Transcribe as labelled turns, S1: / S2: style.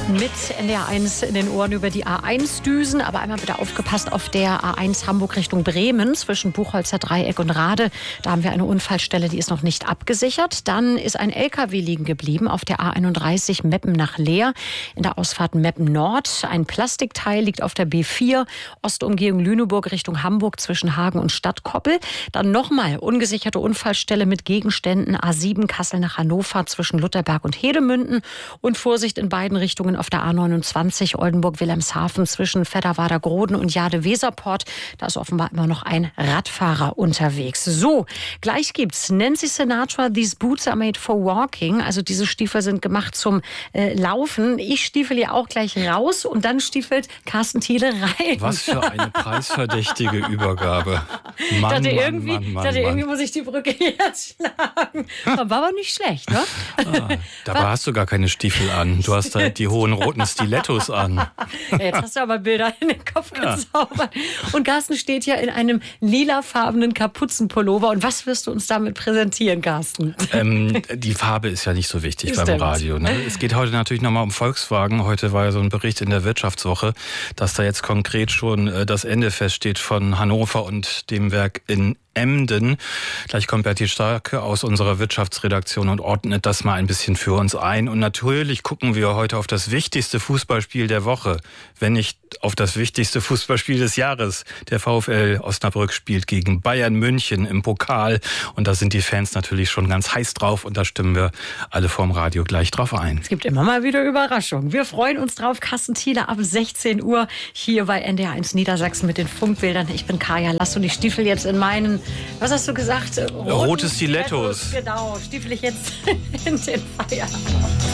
S1: Mit NDR1 in den Ohren über die A1 düsen, aber einmal bitte aufgepasst auf der A1 Hamburg Richtung Bremen zwischen Buchholzer Dreieck und Rade. Da haben wir eine Unfallstelle, die ist noch nicht abgesichert. Dann ist ein LKW liegen geblieben auf der A31 Meppen nach Leer in der Ausfahrt Meppen Nord. Ein Plastikteil liegt auf der B4 Ostumgehung Lüneburg Richtung Hamburg zwischen Hagen und Stadtkoppel. Dann nochmal ungesicherte Unfallstelle mit Gegenständen A7 Kassel nach Hannover zwischen Lutherberg und Hedemünden und Vorsicht in beiden Richtungen auf der A29 Oldenburg-Wilhelmshaven zwischen Fedderwader-Groden und Jade-Weserport. Da ist offenbar immer noch ein Radfahrer unterwegs. So, gleich gibt's Nancy Sinatra, These Boots are made for walking. Also diese Stiefel sind gemacht zum Laufen. Ich stiefel ja auch gleich raus und dann stiefelt Carsten Thiele rein.
S2: Was für eine preisverdächtige Übergabe. Mann,
S1: irgendwie muss ich die Brücke jetzt schlagen. War aber nicht schlecht, ne?
S2: Dabei hast du gar keine Stiefel an. Du hast halt die hohen roten Stilettos an.
S1: Jetzt hast du aber Bilder in den Kopf gezaubert. Und Carsten steht ja in einem lilafarbenen Kapuzenpullover. Und was wirst du uns damit präsentieren, Carsten?
S2: Die Farbe ist ja nicht so wichtig beim Radio. Ne? Es geht heute natürlich nochmal um Volkswagen. Heute war ja so ein Bericht in der Wirtschaftswoche, dass da jetzt konkret schon das Ende feststeht von Hannover und dem Werk in Emden. Gleich kommt Berti Starke aus unserer Wirtschaftsredaktion und ordnet das mal ein bisschen für uns ein. Und natürlich gucken wir heute auf das wichtigste Fußballspiel der Woche, wenn nicht auf das wichtigste Fußballspiel des Jahres. Der VfL Osnabrück spielt gegen Bayern München im Pokal. Und da sind die Fans natürlich schon ganz heiß drauf. Und da stimmen wir alle vorm Radio gleich drauf ein.
S1: Es gibt immer mal wieder Überraschungen. Wir freuen uns drauf. Carsten Thiele ab 16 Uhr hier bei NDR1 Niedersachsen mit den Funkbildern. Ich bin Kaya Lass und ich stiefel jetzt in meinen, was hast du gesagt?
S2: Rote Stilettos.
S1: Genau, stiefel ich jetzt in den Feierabend.